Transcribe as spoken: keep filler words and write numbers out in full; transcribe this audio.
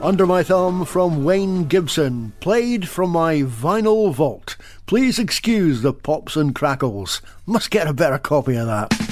Under My Thumb from Wayne Gibson, played from my vinyl vault. Please excuse the pops and crackles. Must get a better copy of that.